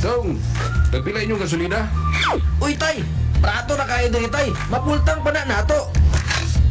Dong, nagpila inyong gasolina? Uy tay, prato na kayo diri tay. Mapultang pa na nato.